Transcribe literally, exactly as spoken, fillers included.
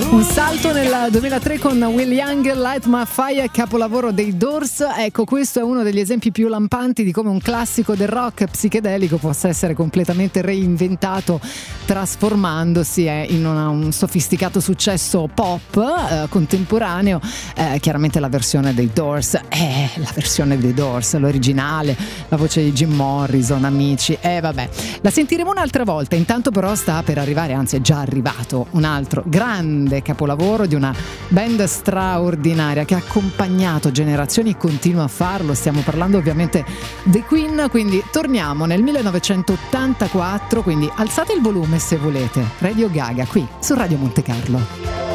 Un salto nel duemilatré con Will Young, Light My Fire, capolavoro dei Doors. Ecco, questo è uno degli esempi più lampanti di come un classico del rock psichedelico possa essere completamente reinventato, trasformandosi eh, in una, un sofisticato successo pop eh, contemporaneo. Eh, chiaramente la versione dei Doors è la versione dei Doors, l'originale, la voce di Jim Morrison, amici. E eh, vabbè, la sentiremo un'altra volta. Intanto però sta per arrivare, anzi è già arrivato, un altro grande capolavoro di una band straordinaria che ha accompagnato generazioni e continua a farlo. Stiamo parlando ovviamente dei Queen, quindi torniamo nel millenovecentottantaquattro, quindi alzate il volume se volete. Radio Gaga qui su Radio Monte Carlo.